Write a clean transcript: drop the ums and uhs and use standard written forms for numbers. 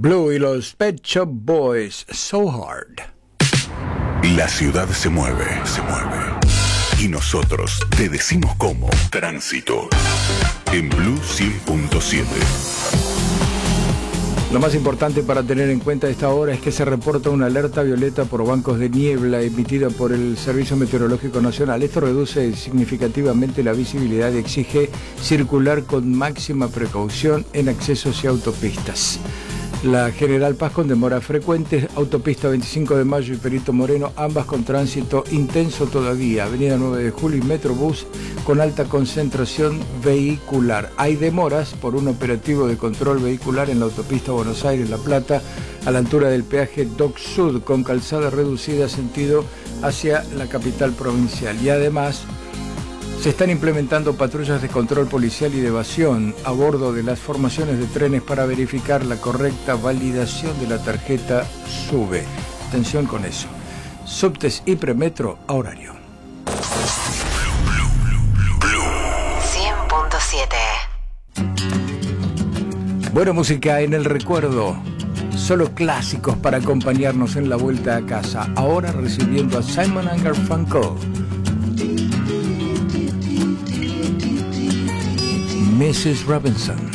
Blue y los Pet Shop Boys, So Hard. La ciudad se mueve. Y nosotros te decimos cómo. Tránsito. En Blue 100.7. Lo más importante para tener en cuenta a esta hora es que se reporta una alerta violeta por bancos de niebla emitida por el Servicio Meteorológico Nacional. Esto reduce significativamente la visibilidad y exige circular con máxima precaución en accesos y autopistas. La General Paz con demora frecuente, autopista 25 de Mayo y Perito Moreno, ambas con tránsito intenso todavía, Avenida 9 de Julio y Metrobús con alta concentración vehicular. Hay demoras por un operativo de control vehicular en la autopista Buenos Aires-La Plata, a la altura del peaje Dock Sud, con calzada reducida sentido hacia la capital provincial. Y además se están implementando patrullas de control policial y de evasión a bordo de las formaciones de trenes para verificar la correcta validación de la tarjeta SUBE. Atención con eso. Subtes y premetro a horario. Blue 100.7. Buena música en el recuerdo. Solo clásicos para acompañarnos en la vuelta a casa. Ahora recibiendo a Simon & Garfunkel. Mrs. Robinson.